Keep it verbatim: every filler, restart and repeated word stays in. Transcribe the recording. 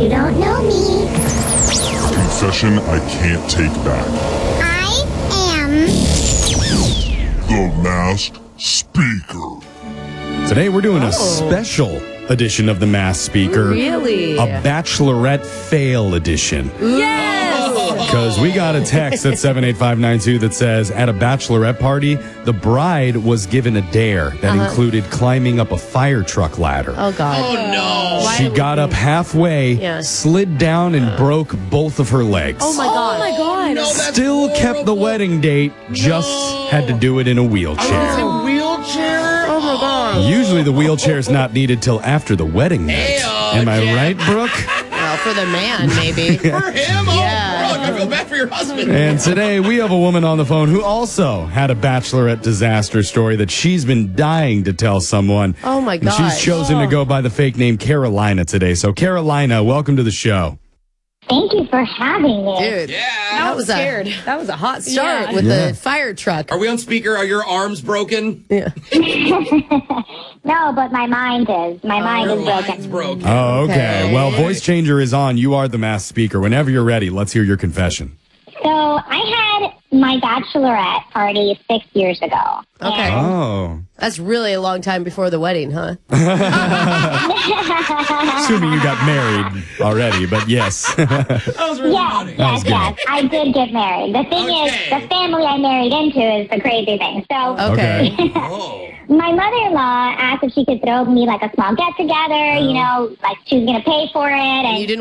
You don't know me. Confession I can't take back. I am The Masked Speaker. Today we're doing a special edition of The Masked Speaker. Really? A Bachelorette Fail edition. Yes! Because we got a text at seven eight five nine two that says, at a bachelorette party, the bride was given a dare that Uh-huh. included climbing up a fire truck ladder. Oh, God. Oh, no. She got up halfway, Yeah. slid down, and broke both of her legs. Oh, my God. Oh, my God. No, that's Still kept the horrible. wedding date, just No. had to do it in a I was wheelchair. in a wheelchair? Oh, my God. Usually the wheelchair's not needed till after the wedding night. Ayo, Am I Jack. right, Brooke? Well, for the man, maybe. For him? Oh, Yeah. Brooke, I feel bad for your husband. And today we have a woman on the phone who also had a bachelorette disaster story that she's been dying to tell someone. Oh, my And God. she's chosen to go by the fake name Carolina today. So Carolina, welcome to the show. Thank you for having me. Dude. Yeah. That was scared. a that was a hot start Yeah. with Yeah. the fire truck. Are we on speaker? Are your arms broken? Yeah. No, but my mind is. My mind Your is mind's broken. broken. Oh, okay. Okay. Well, voice changer is on. You are the masked speaker. Whenever you're ready, let's hear your confession. So I had my bachelorette party six years ago. Okay. And Oh. That's really a long time before the wedding, huh? Assuming you got married already, but yes. That was really yes, funny. That was yes, yes. I did get married. The thing Okay. is, the family I married into is the crazy thing. So Okay. Oh. my mother-in-law asked if she could throw me like a small get-together, you know, like she was going to pay for it. And You didn't